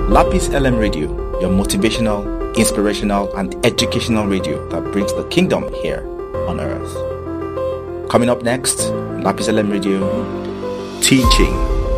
Lapis LM Radio, your motivational, inspirational, and educational radio that brings the kingdom here on earth. Coming up next, Lapis LM Radio, teaching.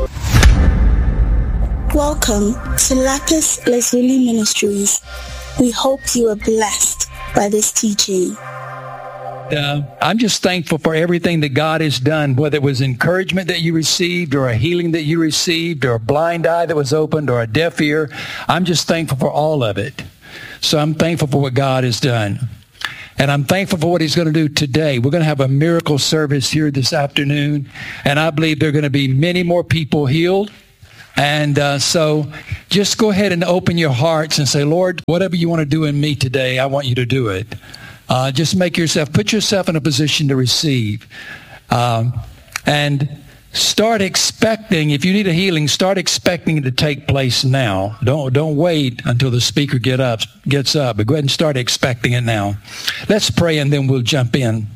Welcome to Lapis Lazuli Ministries. We hope you are blessed by this teaching. I'm just thankful for everything that God has done, whether it was encouragement that you received or a healing that you received or a blind eye that was opened or a deaf ear. I'm just thankful for all of it. So I'm thankful for what God has done. And I'm thankful for what he's going to do today. We're going to have a miracle service here this afternoon. And I believe there are going to be many more people healed. And so just go ahead and open your hearts and say, Lord, whatever you want to do in me today, I want you to do it. Just put yourself in a position to receive. And start expecting, if you need a healing, start expecting it to take place now. Don't wait until the speaker gets up, but go ahead and start expecting it now. Let's pray and then we'll jump in.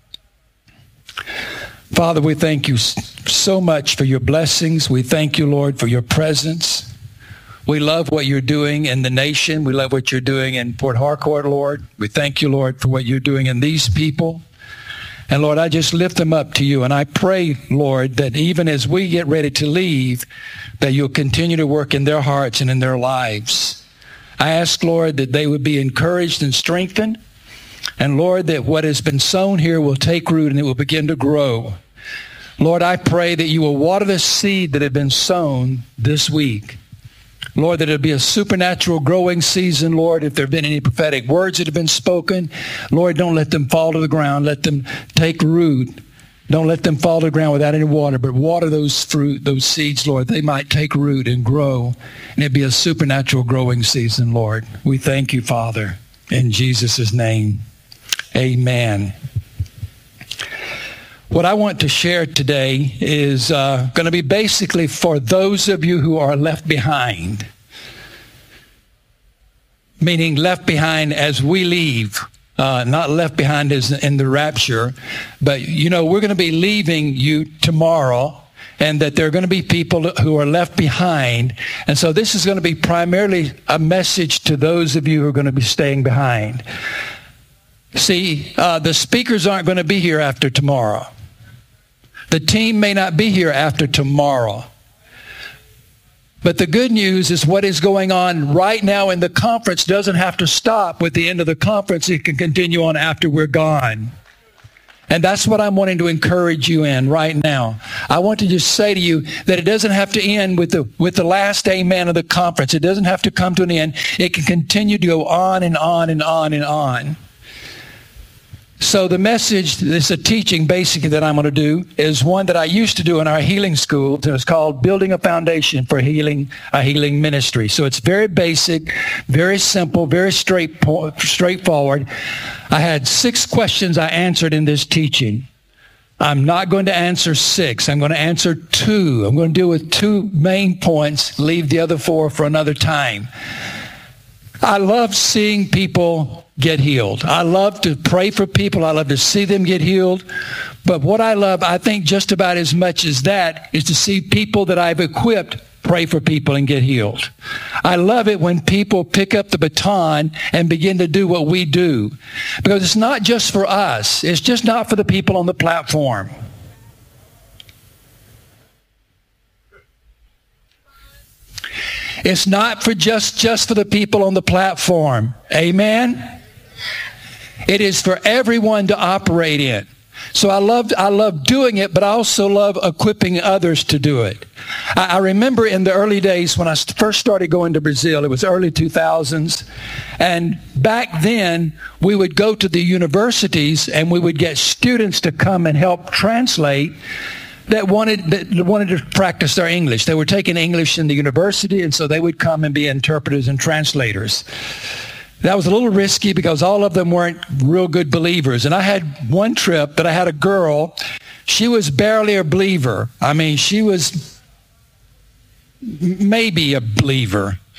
Father, we thank you so much for your blessings. We thank you, Lord, for your presence. We love what you're doing in the nation. We love what you're doing in Port Harcourt, Lord. We thank you, Lord, for what you're doing in these people. And, Lord, I just lift them up to you. And I pray, Lord, that even as we get ready to leave, that you'll continue to work in their hearts and in their lives. I ask, Lord, that they would be encouraged and strengthened. And, Lord, that what has been sown here will take root and it will begin to grow. Lord, I pray that you will water the seed that had been sown this week. Lord, that it'll be a supernatural growing season, Lord. If there have been any prophetic words that have been spoken, Lord, don't let them fall to the ground. Let them take root. Don't let them fall to the ground without any water, but water those seeds, Lord. They might take root and grow, and it'd be a supernatural growing season, Lord. We thank you, Father, in Jesus' name. Amen. What I want to share today is going to be basically for those of you who are left behind. Meaning left behind as we leave, not left behind as in the rapture. But, you know, we're going to be leaving you tomorrow, and that there are going to be people who are left behind. And so this is going to be primarily a message to those of you who are going to be staying behind. See, the speakers aren't going to be here after tomorrow. The team may not be here after tomorrow. But the good news is what is going on right now in the conference doesn't have to stop with the end of the conference. It can continue on after we're gone. And that's what I'm wanting to encourage you in right now. I want to just say to you that it doesn't have to end with the last amen of the conference. It doesn't have to come to an end. It can continue to go on and on and on and on. So the message, this is a teaching basically that I'm going to do, is one that I used to do in our healing school. It's called Building a Foundation for a Healing Ministry. So it's very basic, very simple, very straightforward. I had 6 questions I answered in this teaching. I'm not going to answer 6. I'm going to answer 2. I'm going to deal with 2 main points, leave the other 4 for another time. I love seeing people get healed. I love to pray for people. I love to see them get healed. But what I love, I think just about as much as that, is to see people that I've equipped pray for people and get healed. I love it when people pick up the baton and begin to do what we do. Because it's not just for us. It's just not for the people on the platform. It's not for just for the people on the platform. Amen? It is for everyone to operate in. So I love doing it, but I also love equipping others to do it. I remember in the early days when I first started going to Brazil, it was early 2000s, and back then we would go to the universities and we would get students to come and help translate that wanted to practice their English. They were taking English in the university, and so they would come and be interpreters and translators. That was a little risky because all of them weren't real good believers. And I had one trip that I had a girl. She was barely a believer. I mean, she was maybe a believer.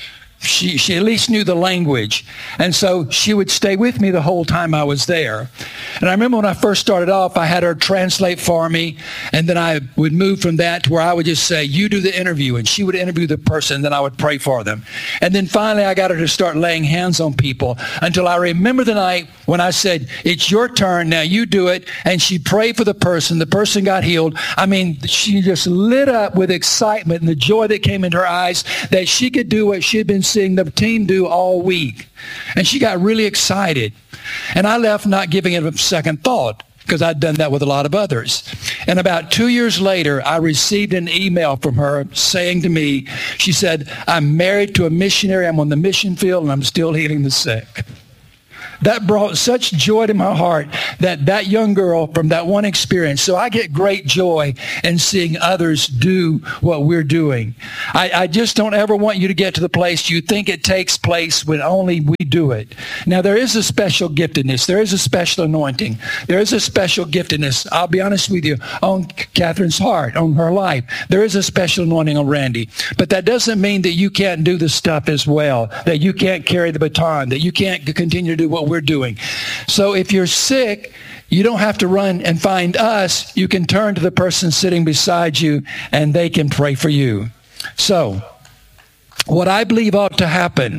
she at least knew the language. And so she would stay with me the whole time I was there. And I remember when I first started off, I had her translate for me, and then I would move from that to where I would just say, you do the interview, and she would interview the person, then I would pray for them. And then finally I got her to start laying hands on people until I remember the night when I said, it's your turn, now you do it. And she prayed for the person got healed. I mean, she just lit up with excitement and the joy that came into her eyes that she could do what she had been seeing the team do all week. And she got really excited. And I left not giving it a second thought, because I'd done that with a lot of others. And about 2 years later, I received an email from her saying to me, she said, I'm married to a missionary, I'm on the mission field, and I'm still healing the sick. That brought such joy to my heart, that young girl from that one experience. So I get great joy in seeing others do what we're doing. I just don't ever want you to get to the place you think it takes place when only we do it. Now, there is a special giftedness. There is a special anointing. There is a special giftedness. I'll be honest with you, on Catherine's heart, on her life. There is a special anointing on Randy. But that doesn't mean that you can't do the stuff as well, that you can't carry the baton, that you can't continue to do what we're doing. So if you're sick, you don't have to run and find us. You can turn to the person sitting beside you and they can pray for you. So what I believe ought to happen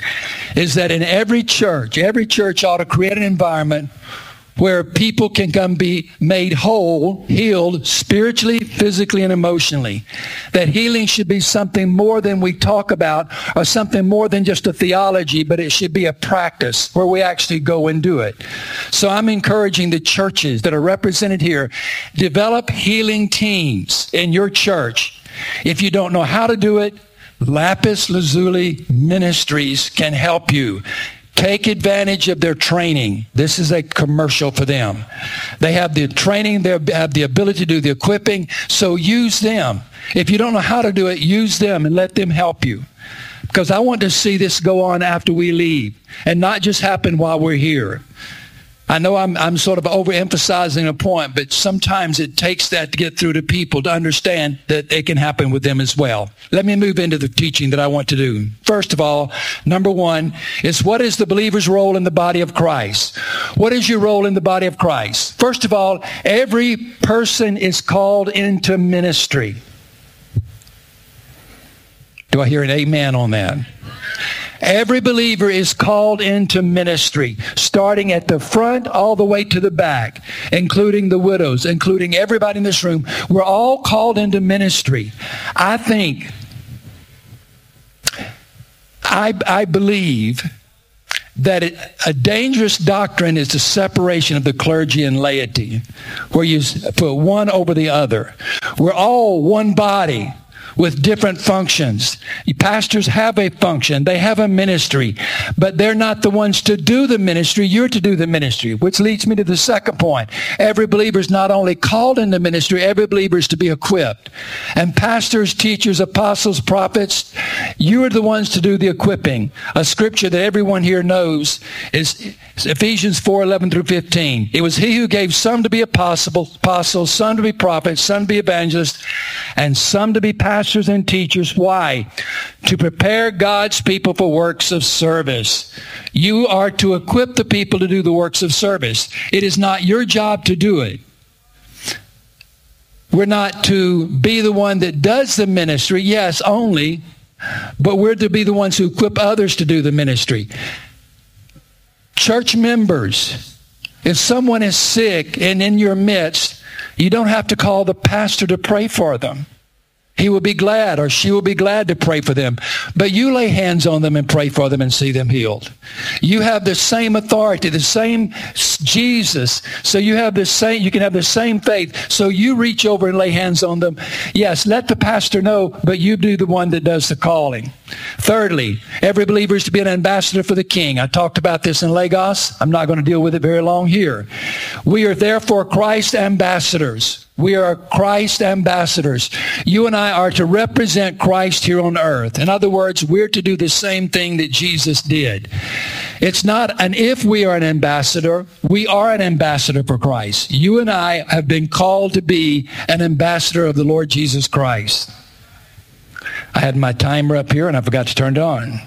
is that in every church ought to create an environment where people can come be made whole, healed spiritually, physically, and emotionally. That healing should be something more than we talk about or something more than just a theology, but it should be a practice where we actually go and do it. So I'm encouraging the churches that are represented here, develop healing teams in your church. If you don't know how to do it, Lapis Lazuli Ministries can help you. Take advantage of their training. This is a commercial for them. They have the training, they have the ability to do the equipping, so use them. If you don't know how to do it, use them and let them help you. Because I want to see this go on after we leave and not just happen while we're here. I know I'm sort of overemphasizing a point, but sometimes it takes that to get through to people to understand that it can happen with them as well. Let me move into the teaching that I want to do. First of all, number one is, what is the believer's role in the body of Christ? What is your role in the body of Christ? First of all, every person is called into ministry. Do I hear an amen on that? Every believer is called into ministry, starting at the front all the way to the back, including the widows, including everybody in this room. We're all called into ministry. I believe that a dangerous doctrine is the separation of the clergy and laity, where you put one over the other. We're all one body with different functions. Pastors have a function. They have a ministry. But they're not the ones to do the ministry. You're to do the ministry, which leads me to the second point. Every believer is not only called into ministry, every believer is to be equipped. And pastors, teachers, apostles, prophets, you are the ones to do the equipping. A scripture that everyone here knows is Ephesians 4:11 through 15. It was he who gave some to be apostles, some to be prophets, some to be evangelists, and some to be pastors and teachers. Why? To prepare God's people for works of service. You are to equip the people to do the works of service. It is not your job to do it. We're not to be the one that does the ministry, yes, only, but we're to be the ones who equip others to do the ministry. Church members, if someone is sick and in your midst, you don't have to call the pastor to pray for them. He will be glad, or she will be glad to pray for them. But you lay hands on them and pray for them and see them healed. You have the same authority, the same Jesus. So you can have the same faith. So you reach over and lay hands on them. Yes, let the pastor know, but you do the one that does the calling. Thirdly, every believer is to be an ambassador for the King. I talked about this in Lagos. I'm not going to deal with it very long here. We are therefore Christ ambassadors. We are Christ ambassadors. You and I are to represent Christ here on earth. In other words, we're to do the same thing that Jesus did. It's not an if we are an ambassador. We are an ambassador for Christ. You and I have been called to be an ambassador of the Lord Jesus Christ. I had my timer up here and I forgot to turn it on.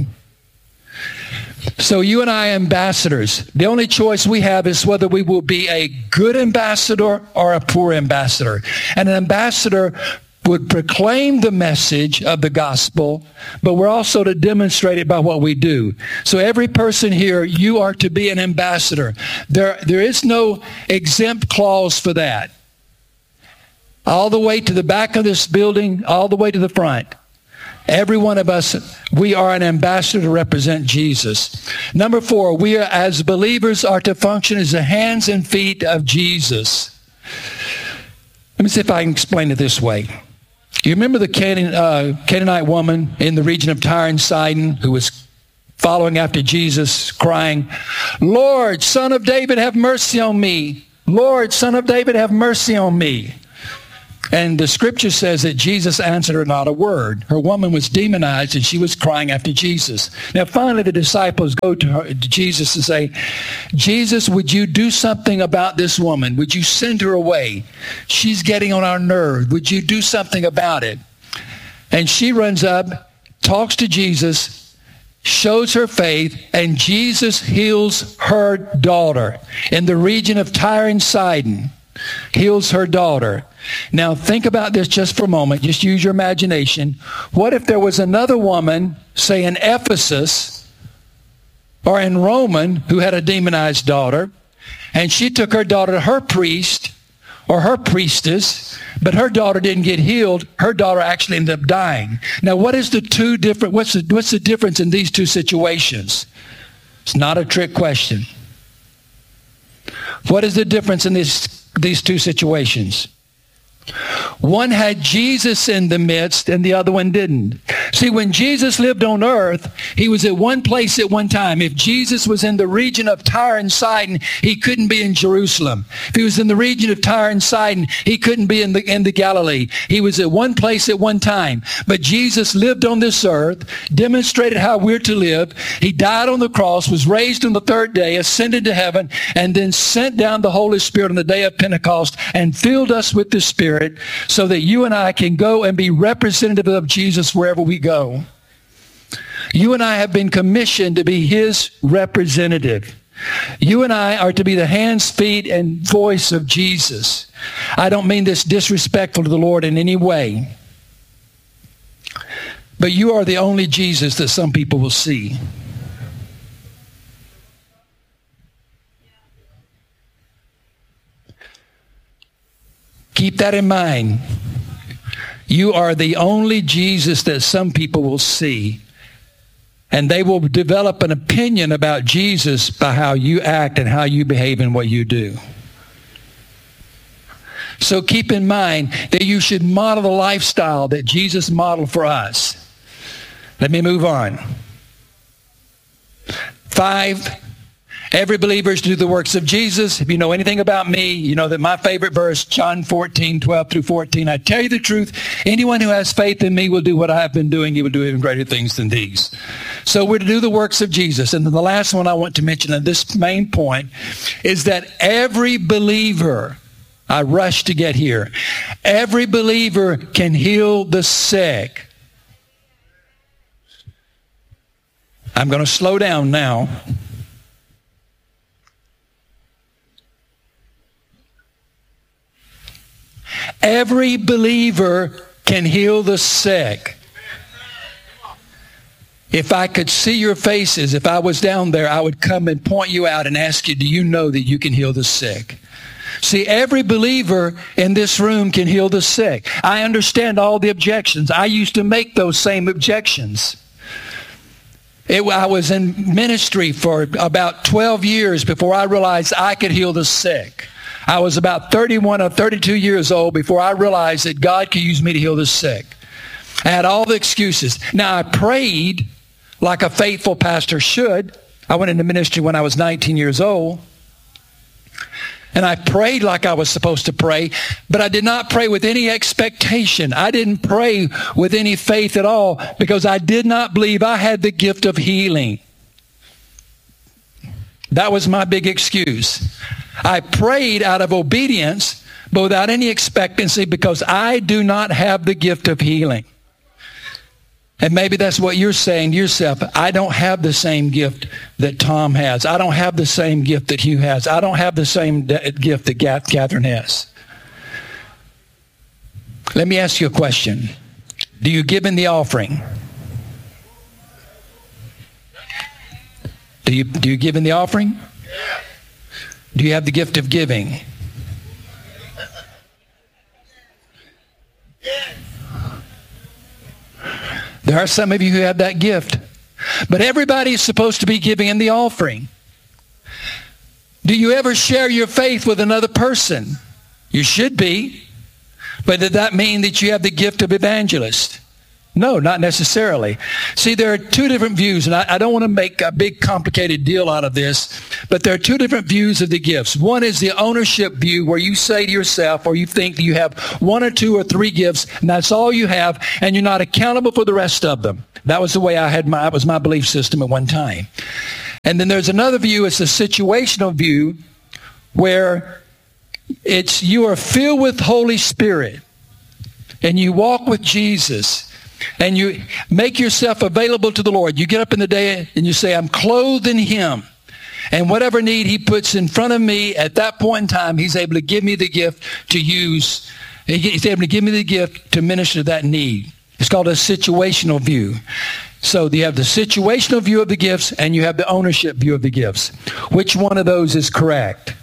So you and I are ambassadors. The only choice we have is whether we will be a good ambassador or a poor ambassador. And an ambassador would proclaim the message of the gospel, but we're also to demonstrate it by what we do. So every person here, you are to be an ambassador. There is no exempt clause for that. All the way to the back of this building, all the way to the front. Every one of us, we are an ambassador to represent Jesus. Number 4, we are, as believers, are to function as the hands and feet of Jesus. Let me see if I can explain it this way. You remember the Canaanite woman in the region of Tyre and Sidon who was following after Jesus, crying, "Lord, Son of David, have mercy on me. Lord, Son of David, have mercy on me." And the scripture says that Jesus answered her not a word. Her woman was demonized and she was crying after Jesus. Now finally the disciples go to Jesus and say, "Jesus, would you do something about this woman? Would you send her away? She's getting on our nerves. Would you do something about it?" And she runs up, talks to Jesus, shows her faith, and Jesus heals her daughter in the region of Tyre and Sidon. Heals her daughter. Now think about this just for a moment. Just use your imagination. What if there was another woman, say in Ephesus or in Rome, who had a demonized daughter, and she took her daughter to her priest or her priestess, but her daughter didn't get healed. Her daughter actually ended up dying. Now what's the difference in these two situations? It's not a trick question. What is the difference in these two situations? One had Jesus in the midst and the other one didn't. See, when Jesus lived on earth, he was at one place at one time. If Jesus was in the region of Tyre and Sidon, he couldn't be in Jerusalem. If he was in the region of Tyre and Sidon, he couldn't be in the Galilee. He was at one place at one time. But Jesus lived on this earth, demonstrated how we're to live. He died on the cross, was raised on the third day, ascended to heaven, and then sent down the Holy Spirit on the day of Pentecost and filled us with the Spirit so that you and I can go and be representative of Jesus wherever we go. You and I have been commissioned to be his representative. You and I are to be the hands, feet, and voice of Jesus. I don't mean this disrespectful to the Lord in any way. But you are the only Jesus that some people will see. Keep that in mind. You are the only Jesus that some people will see. And they will develop an opinion about Jesus by how you act and how you behave and what you do. So keep in mind that you should model the lifestyle that Jesus modeled for us. Let me move on. 5, every believer is to do the works of Jesus. If you know anything about me, you know that my favorite verse, John 14:12-14, I tell you the truth, anyone who has faith in me will do what I have been doing. He will do even greater things than these. So we're to do the works of Jesus. And then the last one I want to mention at this main point is that every believer, I rushed to get here, every believer can heal the sick. I'm going to slow down now. Every believer can heal the sick. If I could see your faces, if I was down there, I would come and point you out and ask you, do you know that you can heal the sick? See, every believer in this room can heal the sick. I understand all the objections. I used to make those same objections. I was in ministry for about 12 years before I realized I could heal the sick. I was about 31 or 32 years old before I realized that God could use me to heal the sick. I had all the excuses. Now, I prayed like a faithful pastor should. I went into ministry when I was 19 years old. And I prayed like I was supposed to pray, but I did not pray with any expectation. I didn't pray with any faith at all because I did not believe I had the gift of healing. That was my big excuse. I prayed out of obedience, but without any expectancy because I do not have the gift of healing. And maybe that's what you're saying to yourself. I don't have the same gift that Tom has. I don't have the same gift that Hugh has. I don't have the same gift that Catherine has. Let me ask you a question. Do you give in the offering? Do you give in the offering? Do you have the gift of giving? There are some of you who have that gift. But everybody is supposed to be giving in the offering. Do you ever share your faith with another person? You should be. But does that mean that you have the gift of evangelist? No, not necessarily. See, there are two different views, and I don't want to make a big complicated deal out of this, but there are two different views of the gifts. One is the ownership view, where you say to yourself, or you think that you have one or two or three gifts, and that's all you have, and you're not accountable for the rest of them. That was the way that was my belief system at one time. And then there's another view, it's a situational view, where it's you are filled with Holy Spirit, and you walk with Jesus, and you make yourself available to the Lord. You get up in the day and you say, I'm clothed in Him. And whatever need He puts in front of me at that point in time, He's able to give me the gift to use. He's able to give me the gift to minister to that need. It's called a situational view. So you have the situational view of the gifts and you have the ownership view of the gifts. Which one of those is correct?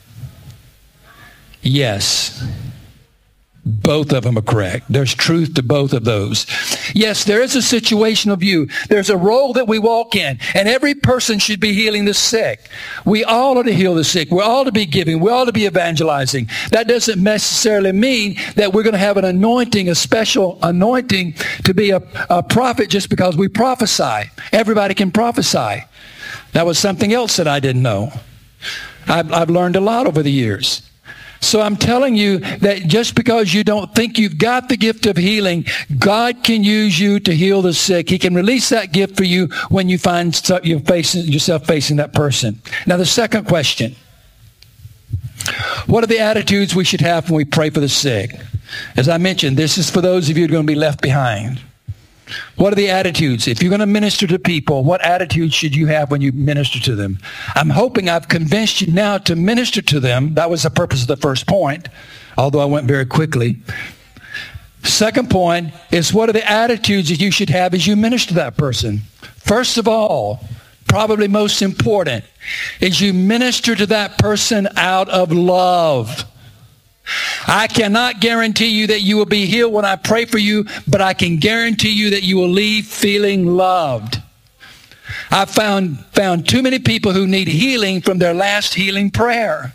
Yes. Both of them are correct. There's truth to both of those. Yes, there is a situational view. There's a role that we walk in, and every person should be healing the sick. We all are to heal the sick. We're all to be giving. We're all to be evangelizing. That doesn't necessarily mean that we're going to have an anointing, a special anointing to be a prophet just because we prophesy. Everybody can prophesy. That was something else that I didn't know. I've learned a lot over the years. So I'm telling you that just because you don't think you've got the gift of healing, God can use you to heal the sick. He can release that gift for you when you find yourself facing that person. Now, the second question. What are the attitudes we should have when we pray for the sick? As I mentioned, this is for those of you who are going to be left behind. What are the attitudes? If you're going to minister to people, what attitude should you have when you minister to them? I'm hoping I've convinced you now to minister to them. That was the purpose of the first point, although I went very quickly. Second point is, what are the attitudes that you should have as you minister to that person? First of all, probably most important, is you minister to that person out of love. I cannot guarantee you that you will be healed when I pray for you, but I can guarantee you that you will leave feeling loved. I've found too many people who need healing from their last healing prayer.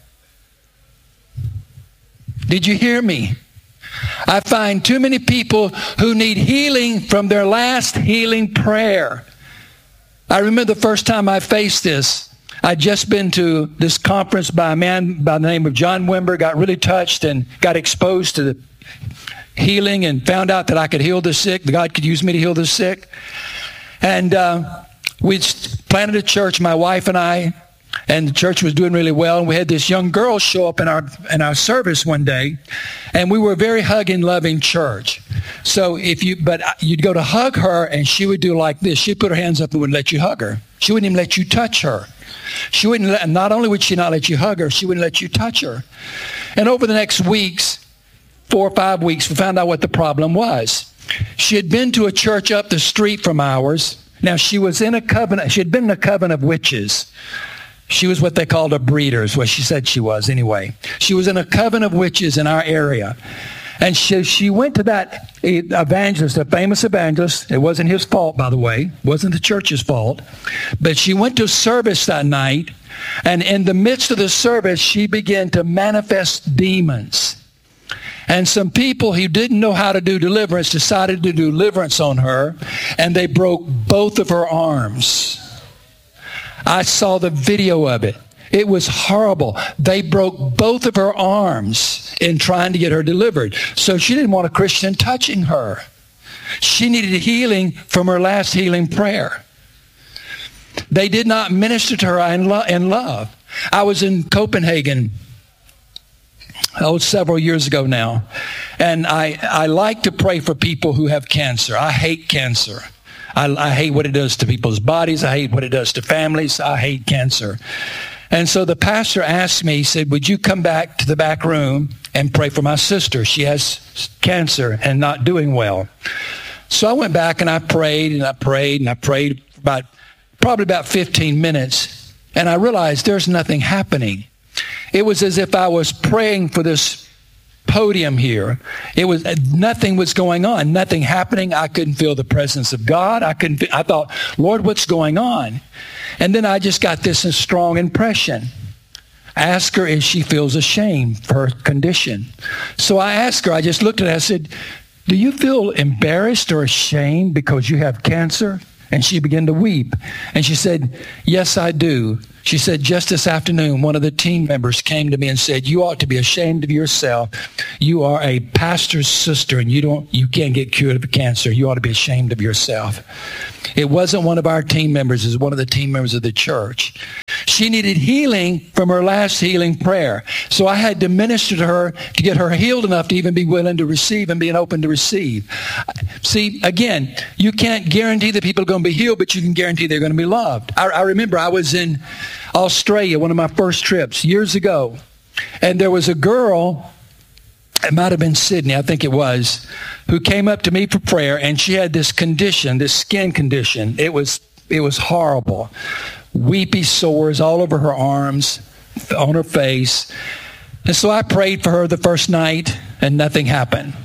Did you hear me? I find too many people who need healing from their last healing prayer. I remember the first time I faced this. I'd just been to this conference by a man by the name of John Wimber, got really touched and got exposed to the healing and found out that I could heal the sick, that God could use me to heal the sick. And we planted a church, my wife and I, and the church was doing really well. And we had this young girl show up in our service one day, and we were a very hugging, loving church. So you'd go to hug her, and she would do like this. She'd put her hands up and wouldn't let you hug her. She wouldn't even let you touch her. She wouldn't not only would she not let you hug her, she wouldn't let you touch her. And over the next weeks, 4 or 5 weeks, we found out what the problem was. She had been to a church up the street from ours. Now, she was in a covenant. She had been in a coven of witches. She was what they called a breeder, is what she said she was anyway. She was in a coven of witches in our area. And she went to that evangelist, a famous evangelist. It wasn't his fault, by the way. It wasn't the church's fault. But she went to service that night, and in the midst of the service, she began to manifest demons. And some people who didn't know how to do deliverance decided to do deliverance on her, and they broke both of her arms. I saw the video of it. It was horrible. They broke both of her arms in trying to get her delivered. So she didn't want a Christian touching her. She needed healing from her last healing prayer. They did not minister to her in love. I was in Copenhagen several years ago now, and I like to pray for people who have cancer. I hate cancer. I hate what it does to people's bodies. I hate what it does to families. I hate cancer. And so the pastor asked me, he said, would you come back to the back room and pray for my sister? She has cancer and not doing well. So I went back and I prayed and I prayed and I prayed for probably about 15 minutes. And I realized there's nothing happening. It was as if I was praying for this podium here. It was nothing was going on, nothing happening. I couldn't feel the presence of God. I thought, Lord, what's going on? And then I just got this strong impression. Ask her if she feels ashamed for her condition. So I asked her, I just looked at her, I said, do you feel embarrassed or ashamed because you have cancer? And she began to weep. And she said, yes, I do. She said, just this afternoon, one of the team members came to me and said, you ought to be ashamed of yourself. You are a pastor's sister and you can't get cured of cancer. You ought to be ashamed of yourself. It wasn't one of our team members. It was one of the team members of the church. She needed healing from her last healing prayer. So I had to minister to her to get her healed enough to even be willing to receive and being open to receive. See, again, you can't guarantee that people are going to be healed, but you can guarantee they're going to be loved. I remember I was in Australia, one of my first trips years ago, and there was a girl, it might have been Sydney, I think it was, who came up to me for prayer, and she had this condition, this skin condition. It was horrible. Weepy sores all over her arms, on her face. And so I prayed for her the first night, and nothing happened.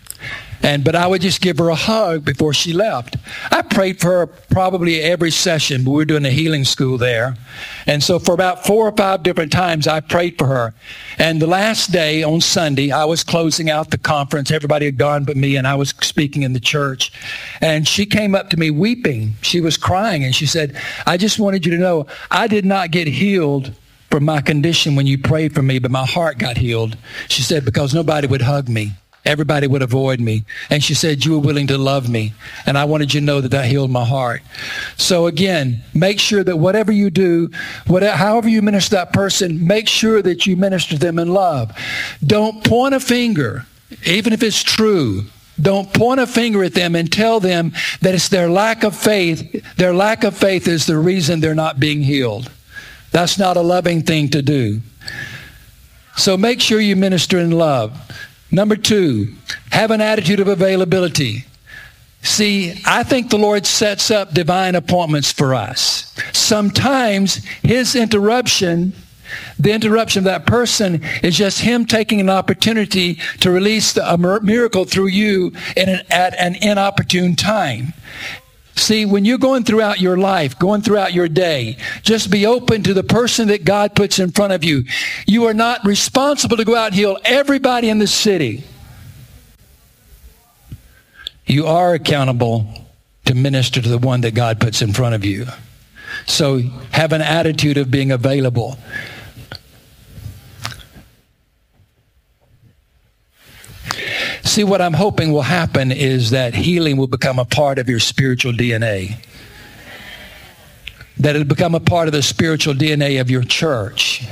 But I would just give her a hug before she left. I prayed for her probably every session, but we were doing a healing school there. And so for about 4 or 5 different times, I prayed for her. And the last day on Sunday, I was closing out the conference. Everybody had gone but me, and I was speaking in the church. And she came up to me weeping. She was crying, and she said, I just wanted you to know, I did not get healed from my condition when you prayed for me, but my heart got healed. She said, because nobody would hug me. Everybody would avoid me. And she said, you were willing to love me. And I wanted you to know that healed my heart. So again, make sure that whatever you do, however you minister to that person, make sure that you minister to them in love. Don't point a finger, even if it's true. Don't point a finger at them and tell them that it's their lack of faith. Their lack of faith is the reason they're not being healed. That's not a loving thing to do. So make sure you minister in love. Number 2, have an attitude of availability. See, I think the Lord sets up divine appointments for us. Sometimes His interruption, the interruption of that person, is just Him taking an opportunity to release a miracle through you at an inopportune time. See, when you're going throughout your life, going throughout your day, just be open to the person that God puts in front of you. You are not responsible to go out and heal everybody in the city. You are accountable to minister to the one that God puts in front of you. So have an attitude of being available. See, what I'm hoping will happen is that healing will become a part of your spiritual DNA. That it'll become a part of the spiritual DNA of your church.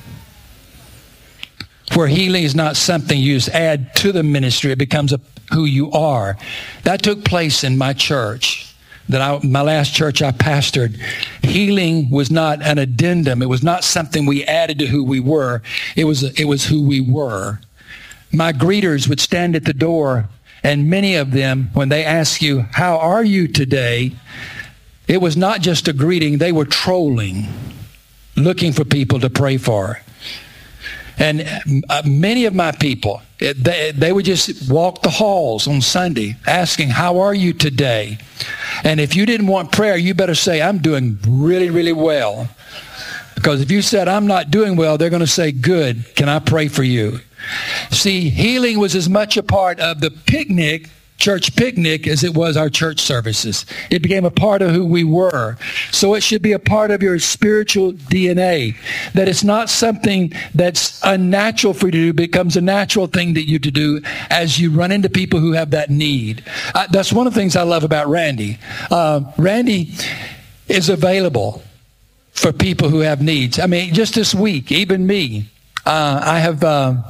Where healing is not something you just add to the ministry, it becomes who you are. That took place in my church. My last church I pastored. Healing was not an addendum. It was not something we added to who we were. It was who we were. My greeters would stand at the door, and many of them, when they ask you, how are you today? It was not just a greeting. They were trolling, looking for people to pray for. And many of my people, they would just walk the halls on Sunday asking, how are you today? And if you didn't want prayer, you better say, I'm doing really, really well. Because if you said, I'm not doing well, they're going to say, good, can I pray for you? See, healing was as much a part of the church picnic, as it was our church services. It became a part of who we were. So it should be a part of your spiritual DNA. That it's not something that's unnatural for you to do, becomes a natural thing that you to do as you run into people who have that need. That's one of the things I love about Randy. Randy is available for people who have needs. I mean, just this week, even me, I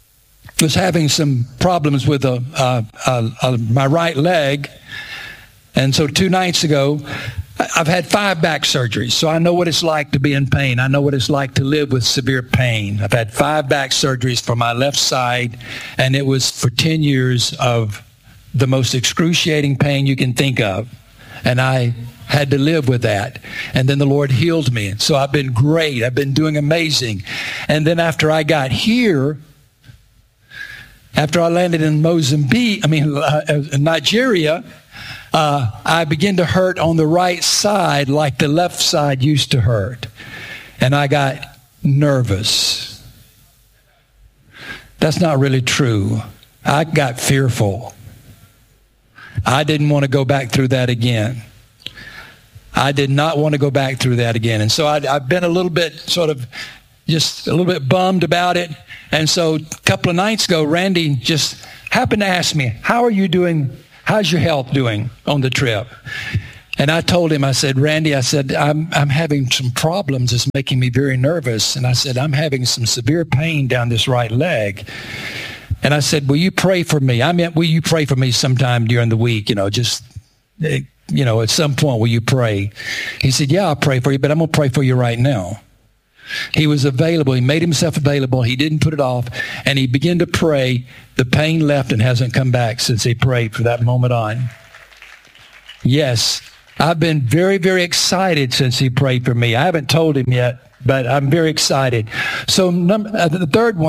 was having some problems with my right leg, And so 2 nights ago, I've had 5 back surgeries, so I know what it's like to be in pain. I know what it's like to live with severe pain. I've had 5 back surgeries for my left side, and it was for 10 years of the most excruciating pain you can think of. And I had to live with that. And then the Lord healed me. So I've been great. I've been doing amazing. And then after I got here, after I landed in Nigeria, I began to hurt on the right side like the left side used to hurt. And I got nervous. That's not really true. I got fearful. I didn't want to go back through that again. I did not want to go back through that again. And so I've been a little bit just a little bit bummed about it. And so a couple of nights ago, Randy just happened to ask me, how are you doing? How's your health doing on the trip? And I told him, I said, Randy, I'm having some problems. It's making me very nervous. And I said, I'm having some severe pain down this right leg. And I said, will you pray for me? Will you pray for me sometime during the week? At some point, will you pray? He said, yeah, I'll pray for you, but I'm going to pray for you right now. He was available. He made himself available. He didn't put it off. And he began to pray. The pain left and hasn't come back since he prayed from that moment on. Yes, I've been very, very excited since he prayed for me. I haven't told him yet, but I'm very excited. So the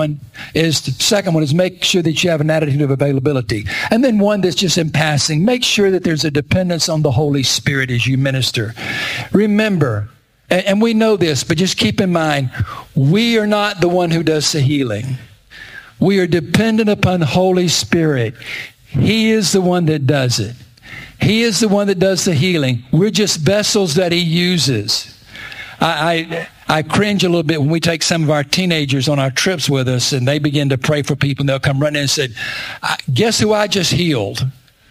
second one is make sure that you have an attitude of availability. And then one that's just in passing. Make sure that there's a dependence on the Holy Spirit as you minister. Remember, and we know this, but just keep in mind, we are not the one who does the healing. We are dependent upon the Holy Spirit. He is the one that does it. He is the one that does the healing. We're just vessels that he uses. I cringe a little bit when we take some of our teenagers on our trips with us and they begin to pray for people and they'll come running and say, guess who I just healed?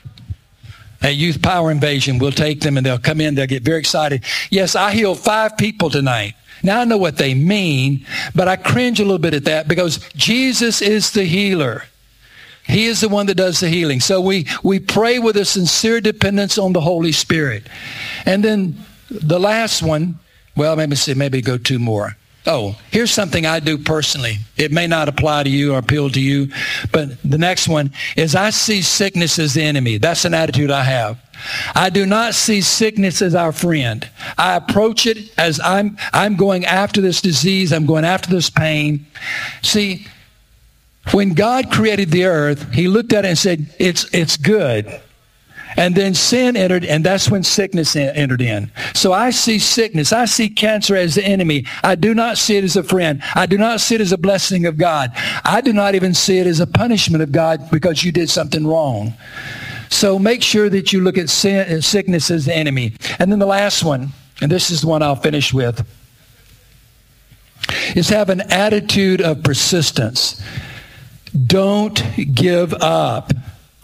At Youth Power Invasion, we'll take them and they'll come in, they'll get very excited. Yes, I healed 5 people tonight. Now I know what they mean, but I cringe a little bit at that because Jesus is the healer. He is the one that does the healing. So we pray with a sincere dependence on the Holy Spirit. And then the last one, well, maybe go 2 more. Oh, here's something I do personally. It may not apply to you or appeal to you, but the next one is I see sickness as the enemy. That's an attitude I have. I do not see sickness as our friend. I approach it as I'm going after this disease. I'm going after this pain. See, when God created the earth, he looked at it and said, it's good. And then sin entered, and that's when sickness entered in. So I see sickness. I see cancer as the enemy. I do not see it as a friend. I do not see it as a blessing of God. I do not even see it as a punishment of God because you did something wrong. So make sure that you look at sickness as the enemy. And then the last one, and this is the one I'll finish with, is have an attitude of persistence. Don't give up.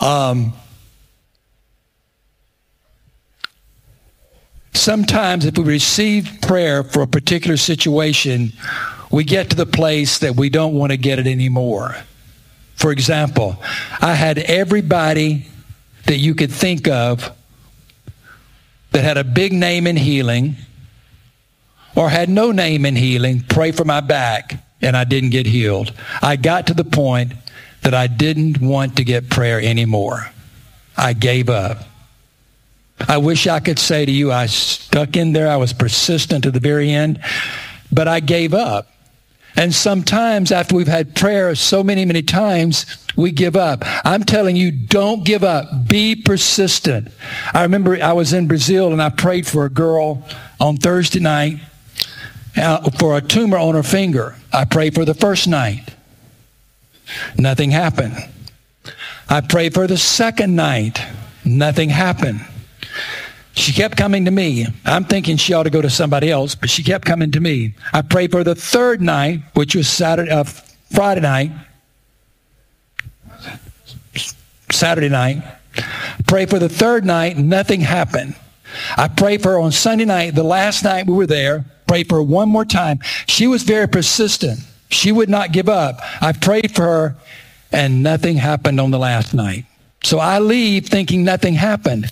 Sometimes if we receive prayer for a particular situation, we get to the place that we don't want to get it anymore. For example, I had everybody that you could think of that had a big name in healing or had no name in healing pray for my back, and I didn't get healed. I got to the point that I didn't want to get prayer anymore. I gave up. I wish I could say to you, I stuck in there. I was persistent to the very end, but I gave up. And sometimes after we've had prayer so many times, we give up. I'm telling you, don't give up. Be persistent. I remember I was in Brazil and I prayed for a girl on Thursday night for a tumor on her finger. I prayed for the first night. Nothing happened. I prayed for the second night. Nothing happened. She kept coming to me. I'm thinking she ought to go to somebody else, but she kept coming to me. I prayed for the third night, which was Friday night. Saturday night. Prayed for the third night. Nothing happened. I prayed for her on Sunday night, the last night we were there. Prayed for her one more time. She was very persistent. She would not give up. I prayed for her, and nothing happened on the last night. So I leave thinking nothing happened.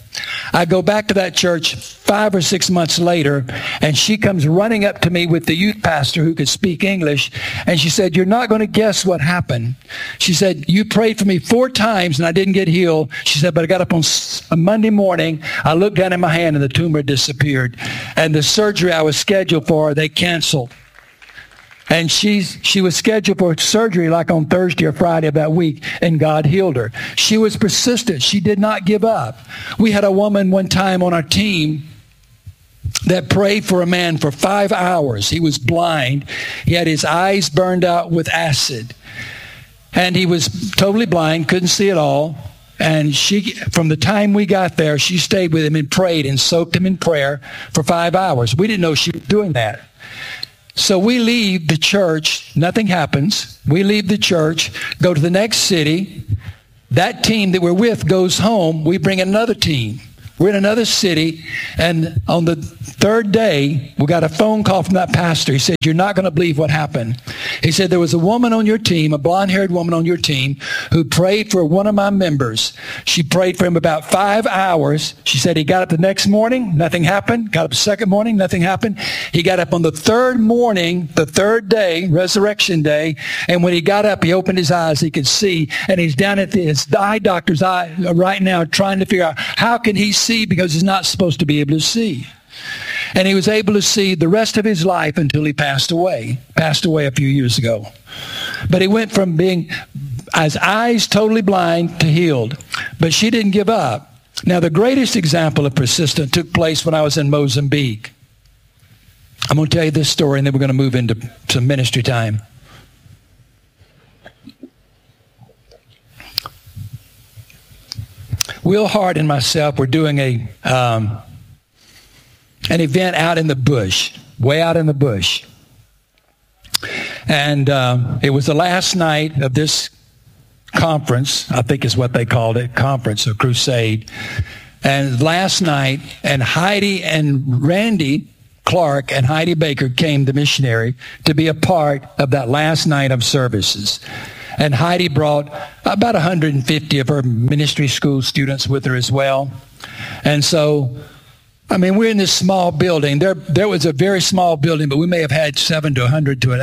I go back to that church 5 or 6 months later, and she comes running up to me with the youth pastor who could speak English, and she said, "You're not going to guess what happened." She said, "You prayed for me 4 times, and I didn't get healed." She said, "But I got up on a Monday morning, I looked down in my hand, and the tumor disappeared. And the surgery I was scheduled for, they canceled." And she was scheduled for surgery like on Thursday or Friday of that week, and God healed her. She was persistent. She did not give up. We had a woman one time on our team that prayed for a man for 5 hours. He was blind. He had his eyes burned out with acid. And he was totally blind, couldn't see at all. And she, from the time we got there, she stayed with him and prayed and soaked him in prayer for 5 hours. We didn't know she was doing that. So we leave the church, nothing happens. We leave the church, go to the next city. That team that we're with goes home. We bring another team. We're in another city, and on the 3rd day, we got a phone call from that pastor. He said, "You're not going to believe what happened." He said, "There was a woman on your team, a blonde-haired woman on your team, who prayed for one of my members. She prayed for him about 5 hours. She said he got up the next morning, nothing happened. Got up the second morning, nothing happened. He got up on the 3rd morning, the 3rd day, resurrection day, and when he got up, he opened his eyes, he could see, and he's down at his eye doctor's eye right now trying to figure out how can he see, because he's not supposed to be able to see." And he was able to see the rest of his life until he passed away a few years ago. But he went from being his eyes totally blind to healed. But she didn't give up. Now, the greatest example of persistence took place when I was in Mozambique. I'm going to tell you this story, and then we're going to move into some ministry time. Will Hart and myself were doing an event out in the bush, way out in the bush. And it was the last night of this conference, I think is what they called it, conference or crusade. And last night, and Heidi and Randy Clark and Heidi Baker came, the missionary, to be a part of that last night of services. And Heidi brought about 150 of her ministry school students with her as well. And so, I mean, we're in this small building. There was a very small building, but we may have had 700 to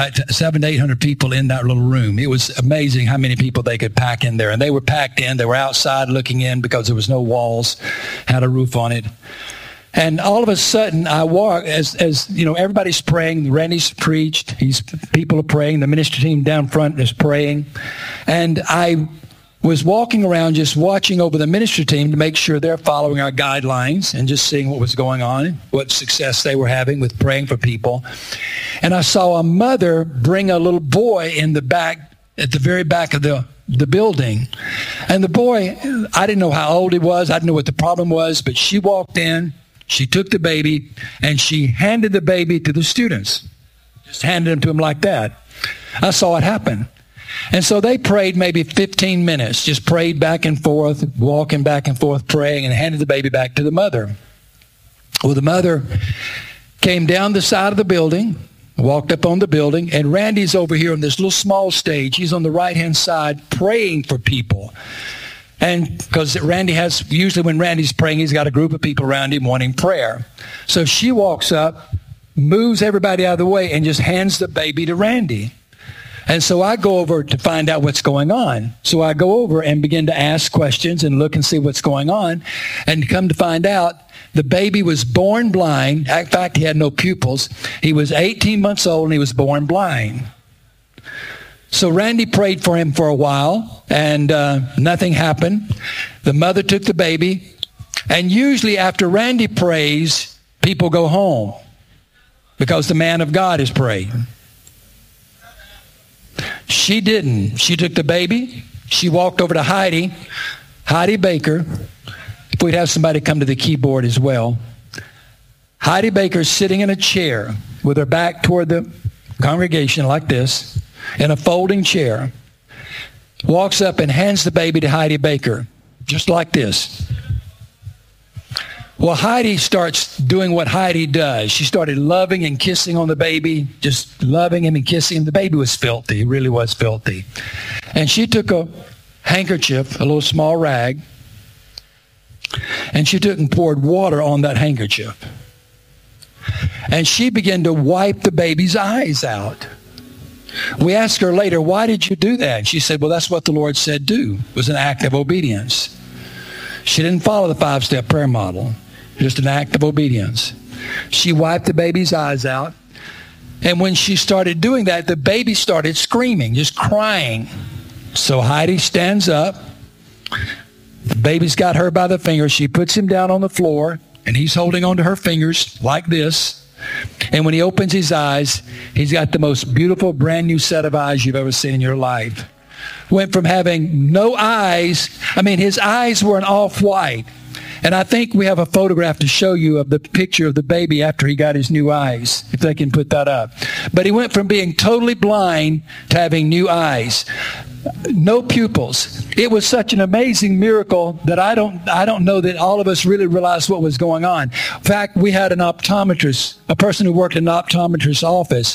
800 people in that little room. It was amazing how many people they could pack in there. And they were packed in. They were outside looking in because there was no walls, had a roof on it. And all of a sudden, I walk, as you know, everybody's praying. Randy's preached. People are praying. The ministry team down front is praying. And I was walking around just watching over the ministry team to make sure they're following our guidelines and just seeing what was going on, what success they were having with praying for people. And I saw a mother bring a little boy in the back, at the very back of the building. And the boy, I didn't know how old he was. I didn't know what the problem was, but she walked in. She took the baby, and she handed the baby to the students. Just handed him to them like that. I saw it happen. And so they prayed maybe 15 minutes, just prayed back and forth, walking back and forth, praying, and handed the baby back to the mother. Well, the mother came down the side of the building, walked up on the building, and Randy's over here on this little small stage. He's on the right-hand side praying for people. And because Randy has, usually when Randy's praying, he's got a group of people around him wanting prayer. So she walks up, moves everybody out of the way, and just hands the baby to Randy. And so I go over to find out what's going on. So I go over and begin to ask questions and look and see what's going on. And come to find out, the baby was born blind. In fact, he had no pupils. He was 18 months old and he was born blind. So Randy prayed for him for a while, and nothing happened. The mother took the baby, and usually after Randy prays, people go home because the man of God has prayed. She didn't. She took the baby. She walked over to Heidi Baker. If we'd have somebody come to the keyboard as well. Heidi Baker's sitting in a chair with her back toward the congregation like this, in a folding chair, walks up and hands the baby to Heidi Baker, just like this. Well, Heidi starts doing what Heidi does. She started loving and kissing on the baby, just loving him and kissing him. The baby was filthy. It really was filthy. And she took a handkerchief, a little small rag, And she took and poured water on that handkerchief. And she began to wipe the baby's eyes out. We asked her later, why did you do that? And she said, well, that's what the Lord said do. It was an act of obedience. She didn't follow the 5-step prayer model. Just an act of obedience. She wiped the baby's eyes out. And when she started doing that, the baby started screaming, just crying. So Heidi stands up. The baby's got her by the finger. She puts him down on the floor, and he's holding onto her fingers like this. And when he opens his eyes, he's got the most beautiful brand new set of eyes you've ever seen in your life. Went from having no eyes. His eyes were an off-white. And I think we have a photograph to show you of the picture of the baby after he got his new eyes, if they can put that up. But he went from being totally blind to having new eyes. No pupils. It was such an amazing miracle that I don't know that all of us really realized what was going on. In fact, we had an optometrist, a person who worked in an optometrist's office,